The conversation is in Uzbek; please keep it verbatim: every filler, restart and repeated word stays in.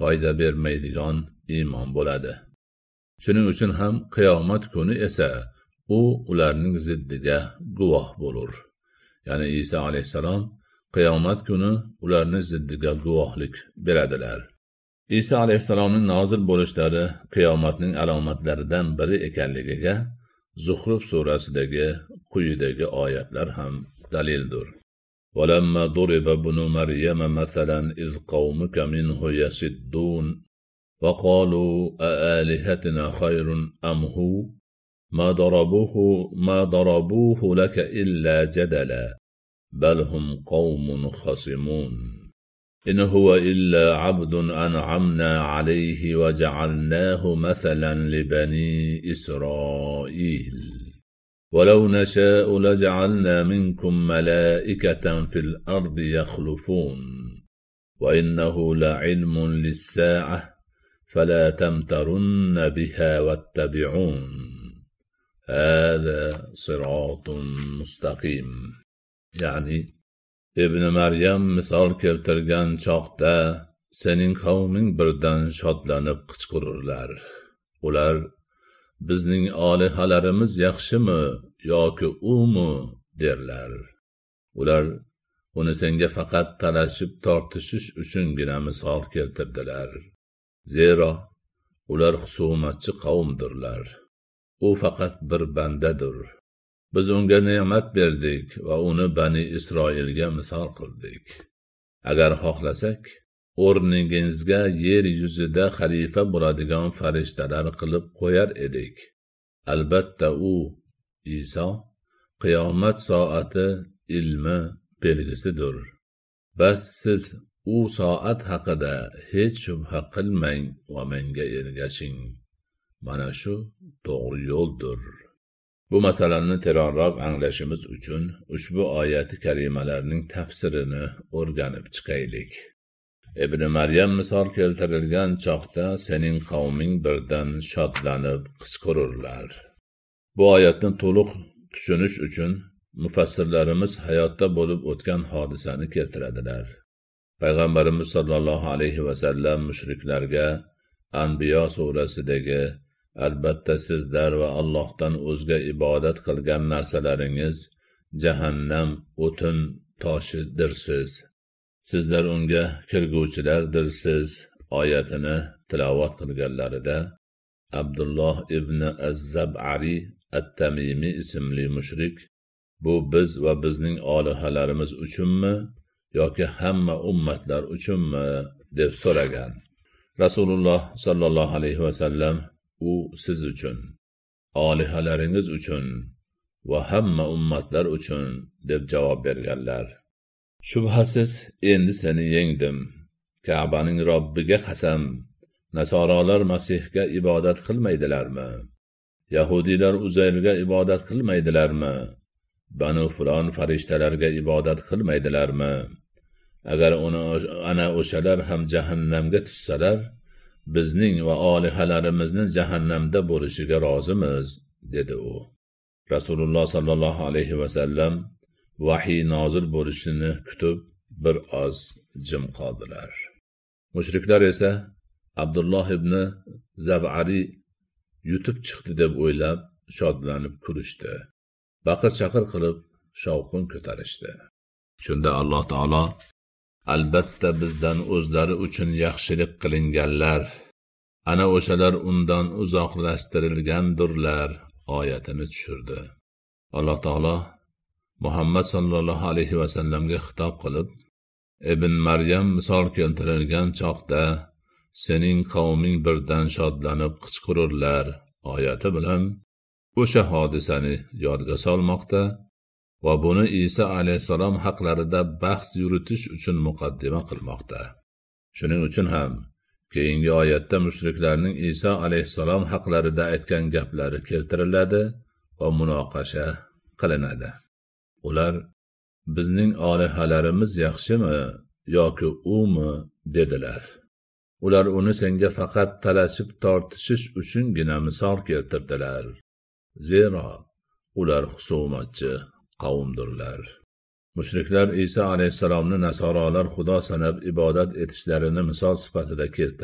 foyda bermaydigan iymon bo'ladi. Shuning uchun ham qiyomat kuni esa u ularning ziddiga guvoh bo'lur. Ya'ni Isa alayhisalom qiyomat kuni ularning ziddiga guvohlik beradilar. Isa alayhisalomning nozil bo'lishlari qiyomatning alomatlaridan biri ekanligiga Zuhruf surasidagi quyidagi oyatlar ham dalildir. وَلَمَّا ضُرِبَ ابْنُ مَرْيَمَ مَثَلًا إِذْ قَوْمُكَ مِنْهُ يَصِدُّونَ وَقَالُوا أَآلِهَتُنَا خَيْرٌ أَمْ هُوَ مَا ضَرَبُوهُ مَا ضَرَبُوهُ لَكَ إِلَّا جَدَلًا بَلْ هُمْ قَوْمٌ خَصِمُونَ إِنْ هُوَ إِلَّا عَبْدٌ أَنْعَمْنَا عَلَيْهِ وَجَعَلْنَاهُ مَثَلًا لِبَنِي إِسْرَائِيلَ وَلَوْ نَشَاءُ لَجَعَلْنَا مِنْكُمْ مَلَائِكَةً فِي الْأَرْضِ يَخْلُفُونَ وَإِنَّهُ لَعِلْمٌ لِلسَّاعَةِ فَلَا تَمْتَرُنَّ بِهَا وَاتَّبِعُونِ هَذَا صِرَاطٌ مُسْتَقِيم. Ya'ni Ibn Maryam misol keltirgan chaqda sening qavming birdan shodlanib qichqirurlar. Ular bizning olihalarimiz yaxshimi yoki umi derlar. Ular uni senga faqat talashib tortishish uchungina misol keltirdilar. Zero ular husumatchi qavmdirlar. U faqat bir bandadir. Biz unga ne'mat berdik va uni Bani Isroilga misol qildik. Agar xohlasak, o'rningizga yer yuzida xalifa bo'ladigan farishtalar qilib qo'yar edik. Albatta u, Iso, qiyomat soati ilmi belgisidir. Bas siz u soat haqida hech shubha qilmang va menga ergashing. Mana shu to'g'ri yo'ldir. Bu masalani teranroq anglashimiz uchun ushbu oyati karimalarning tafsirini o'rganib chiqaylik. Ibn Maryam misol keltirilgan chaqda sening qavming birdan shodlanib qichqirurlar. Bu oyatni to'liq tushunish uchun mufassirlarimiz hayotda bo'lib o'tgan hodisani keltiradilar. Payg'ambarimiz sollallohu alayhi va sallam mushriklarga Anbiyo surasidagi albatta sizlar va Allohdan o'zga ibodat qilgan narsalaringiz jahannam o'tin toshidirsiz. Sizlar unga kirguvchilardirsiz oyatini tilovat qilganlarida Abdulloh ibn Az-Zab'ari At-Tamimi ismli mushrik bu biz va bizning olihalarimiz uchunmi yoki hamma ummatlar uchunmi deb so'ragan. Rasululloh sallallohu alayhi va sallam u siz uchun, olihalaringiz uchun va hamma ummatlar uchun deb javob berganlar. Shubhasiz endi seni yengdim. Ka'baning Robbiga qasam, Nasorolar Masihga ibodat qilmaydilarmi? Yahudiylar Uzayrga ibodat qilmaydilarmi? Banu Fulon farishtalarga ibodat qilmaydilarmi? Agar uni ana o'shalar ham jahannamga tushsalar, bizning va olihalarimizni jahannamda bo'lishiga rozimiz, dedi u. Rasululloh sallallohu alayhi va sallam vahiy nozil bo'lishini kutib bir oz jim qoldilar. Mushriklar esa Abdulloh ibn Zab'ari yutib chiqdi deb o'ylab shodlanib kulishdi. Baqir-chaqir qilib shovqin ko'tarishdi. Shunda Alloh taolo albatta bizdan o'zlari uchun yaxshilik qilinganlar, ana o'shalar undan uzoqlashtirilgandirlar oyatini tushirdi. Alloh taolo Muhammad sallallohu alayhi va sallamga xitob qilib, Ibn Maryam misol keltirilgan chaqda sening qavming birdan shodlanib qichqirurlar oyati bilan o'sha hodisani yodga solmoqda va buni Isa alayhisalom haqlarida bahs yuritish uchun muqaddima qilmoqda. Shuning uchun ham keyingi oyatda mushriklarning Isa alayhisalom haqlarida aytgan gaplari keltiriladi va munoqasha qilinadi. Ular bizning olihalarimiz yaxshimi yoki umi dedilar. Ular uni senga faqat talashib tortishish uchungina misol keltirdilar. Zero ular husumatchi qavmdirlar. Mushriklar Isa alayhisalomni nasorolar xudo sanab ibodat etishlarini misol sifatida keltirdi.